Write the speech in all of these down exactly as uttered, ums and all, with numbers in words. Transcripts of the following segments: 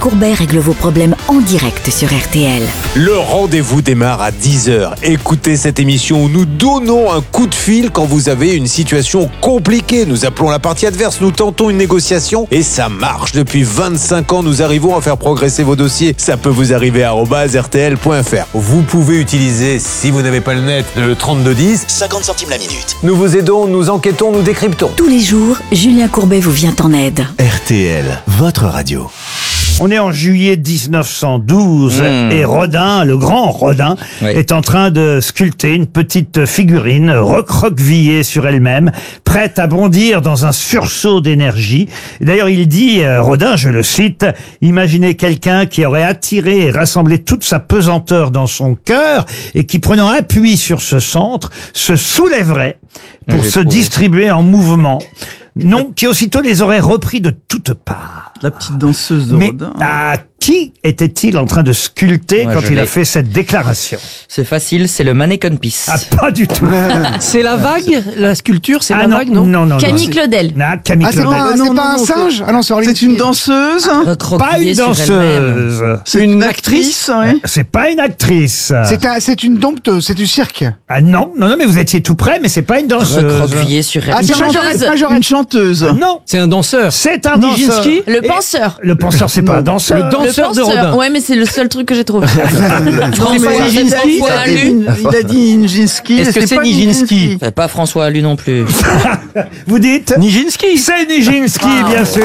Courbet règle vos problèmes en direct sur R T L. Le rendez-vous démarre à dix heures. Écoutez cette émission où nous donnons un coup de fil quand vous avez une situation compliquée. Nous appelons la partie adverse, nous tentons une négociation et ça marche. Depuis vingt-cinq ans, nous arrivons à faire progresser vos dossiers. Ça peut vous arriver à arobase r t l point f r. Vous pouvez utiliser, si vous n'avez pas le net, le trente-deux dix. cinquante centimes la minute. Nous vous aidons, nous enquêtons, nous décryptons. Tous les jours, Julien Courbet vous vient en aide. R T L, votre radio. On est en juillet dix-neuf cent douze mmh. et Rodin, le grand Rodin, oui. est en train de sculpter une petite figurine recroquevillée sur elle-même, prête à bondir dans un sursaut d'énergie. D'ailleurs, il dit, euh, Rodin, je le cite, « Imaginez quelqu'un qui aurait attiré et rassemblé toute sa pesanteur dans son cœur et qui, prenant appui sur ce centre, se soulèverait pour se distribuer en mouvement. » Non, qui aussitôt les aurait repris de toutes parts. La petite danseuse de Mais Rodin. à qui était-il en train de sculpter Moi, quand il l'ai. a fait cette déclaration? C'est facile, c'est le Mannequin Peace. Ah, pas du tout. C'est la vague, la sculpture, c'est Ah la non, vague, non, non, non, Camille non. Claudel. Ah, Camille Ah, c'est Claudel. pas, Ah, c'est non, pas non, un non, singe? Ah non, c'est Orly. C'est une danseuse. Pas Recroquevillée une sur elle-même. danseuse. C'est une actrice. Oui. C'est pas une actrice. C'est un- c'est une dompteuse, c'est du cirque. Ah non, non, non, mais vous étiez tout près, mais c'est pas une danseuse. Recroquevillée sur Ah, elle. c'est Une Majorette, chanteuse. Majorette. Une chanteuse. Non, C'est un danseur. c'est un danseur. Nijinsky. Le penseur. Le penseur, c'est pas un danseur. Le dan- Le Danseur de penseur. Rodin. Ouais, mais c'est le seul truc que j'ai trouvé. Non, mais Nijinsky, François il a dit- Allu. il a dit Nijinsky. Est-ce et que c'est pas Nijinsky? C'est pas François Allu non plus. Vous dites? Nijinsky. C'est Nijinsky, bien sûr.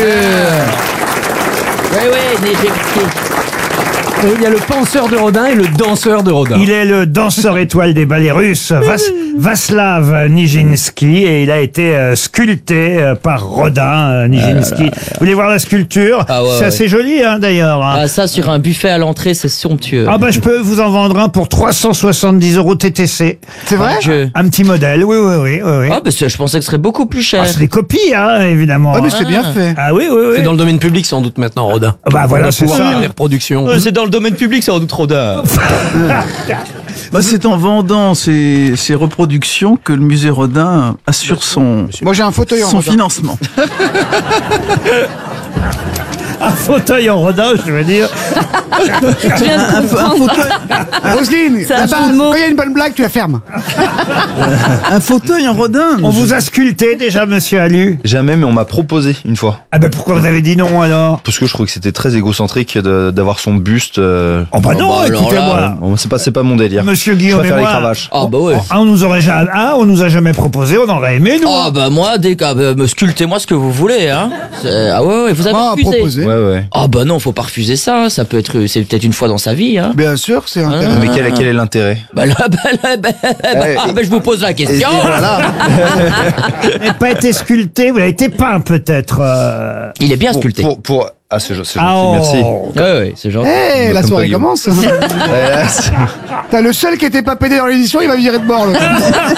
Oui, oui, Nijinsky. Et il y a le penseur de Rodin et le danseur de Rodin. Il est le danseur étoile des ballets russes, Vas Vaslav Nijinsky, et il a été euh, sculpté euh, par Rodin euh, Nijinsky. Vous voulez voir la sculpture? Ah ouais, C'est ouais. assez joli, hein, d'ailleurs. hein. Ah, ça, sur un buffet à l'entrée, c'est somptueux. Ah bah je peux vous en vendre un pour trois cent soixante-dix euros T T C. C'est vrai? Je... Un petit modèle, oui, oui, oui, oui. oui. Ah, bah, c'est- je pensais que ce serait beaucoup plus cher. Ah, c'est des copies, hein, évidemment. Ah, mais c'est bien fait. Ah oui, oui, oui. C'est dans le domaine public sans doute maintenant, Rodin. Ah bah voilà, On va c'est pouvoir ça. faire des reproductions. c'est dans le domaine public, sans doute, Rodin. Bah, c'est en vendant ces, ces reproductions que le musée Rodin assure son, Moi j'ai un fauteuil en son Rodin. financement. Un fauteuil en Rodin, je veux dire. Je viens de Un, un comprendre. fauteuil, Roselyne, C'est un là-bas, jeu de mots. quand il y a une bonne blague, tu la fermes. un fauteuil en Rodin. On vous a sculpté déjà, monsieur Allu? Jamais, mais on m'a proposé une fois. Ah ben pourquoi vous avez dit non alors? Parce que je trouvais que c'était très égocentrique de- d'avoir son buste. euh, Oh bah non, bah alors écoutez-moi. là, bon, c'est pas, c'est pas mon délire. Monsieur Je Guillaume et préfère les moi, cravaches. Ah, bah ouais. on, on nous aurait jamais, ah, on nous a jamais proposé, on aurait aimé nous. Ah, bah, moi, dès que, ah, bah, me sculptez-moi ce que vous voulez, hein. C'est- Ah, ouais, ouais, vous avez Moi, à refusé. proposer. Ouais, ouais. Ah, bah, non, faut pas refuser ça. Ça peut être, c'est peut-être une fois dans sa vie, hein. Bien sûr, c'est Ah. intéressant. Mais quel, quel est l'intérêt? Bah, là, bah, là, bah, bah, ah, bah, je vous pose la Et- et question. voilà. Vous n'avez pas été sculpté, vous avez été peint peut-être. euh. Il est bien Pour, sculpté. pour, pour- Ah, c'est c'est Ah, gentil, merci. oh. Ouais, ouais, c'est gentil. Eh, la Comme soirée pas Guillaume. commence. Euh, c'est- T'as le seul qui était pas pédé dans l'édition, il va virer de bord. l'autre.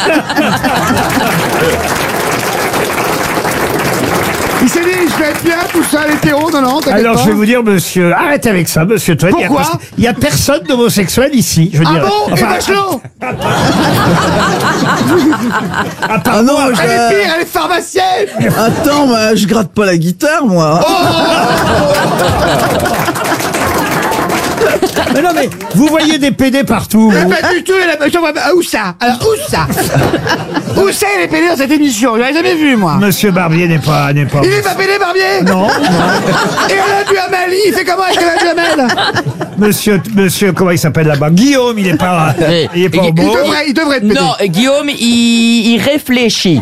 Il s'est dit, je vais être bien tout seul, hétéro, non, non, t'inquiète Alors pas. je vais vous dire, monsieur, arrêtez avec ça, monsieur Toine. Il y a- Pourquoi Il y a personne d'homosexuel ici, je veux Ah dire. bon? Et Enfin, Bachelot? à part Ah non, moi. je- Elle est pire, elle est pharmacienne! Attends, bah, je gratte pas la guitare, moi. Mais non, mais vous voyez des P D partout. Mais vous. pas du tout, elle a... je vois pas- où ça? Alors, où ça? Où c'est les pédés dans cette émission? Je l'avais jamais vu, moi. Monsieur Barbier n'est pas, n'est pas. Il est pas pédé, Barbier? Non, non. Et elle a du Hamel, il fait comment avec elle a du Hamel? Monsieur, monsieur, comment il s'appelle là-bas? Guillaume, il est pas, Eh, il est pas il- homo. Il devrait, il devrait être pédé. Non, Guillaume, il, il réfléchit.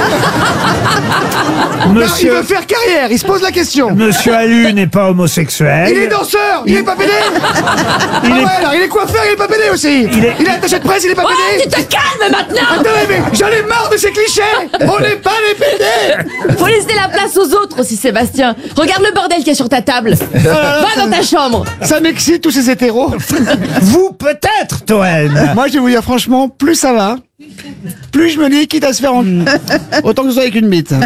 Non, il Monsieur, veut faire carrière, il se pose la question. monsieur Allu n'est pas homosexuel. Il est danseur, il est pas pédé. Il Ah est- ouais, alors il est coiffeur, il est pas pédé aussi. Il est- Il est attaché de presse, il est pas Oh, pédé. tu te calmes maintenant. Attendez, mais j'en ai marre de ces clichés. On n'est pas les pédés. Faut laisser la place aux autres aussi, Sébastien. Regarde le bordel qu'il y a sur ta table. Va dans ta chambre. Ça m'excite tous ces hétéros. Vous peut-être, Toen. Moi, je vais vous dire franchement, plus ça va, plus je me dis quitte à se faire en... autant que ce soit avec une bite.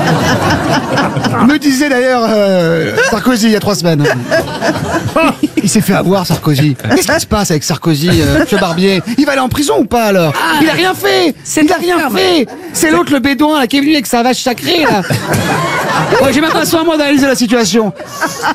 Me disait d'ailleurs euh, Sarkozy il y a trois semaines. Il s'est fait avoir, Sarkozy. Qu'est-ce qui se passe avec Sarkozy, euh, monsieur Barbier? Il va aller en prison ou pas alors? Il a rien fait. Il a rien fait. C'est l'autre, le bédouin là, qui est venu avec sa vache sacrée là. Ouais, j'ai même pas besoin moi d'analyser la situation.